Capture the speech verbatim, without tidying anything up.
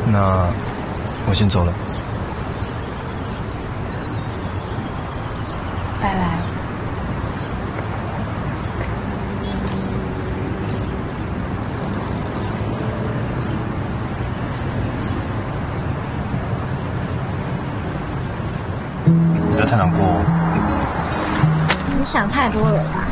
那我先走了。 拜拜。 你不要太难过哦。 你想太多了吧？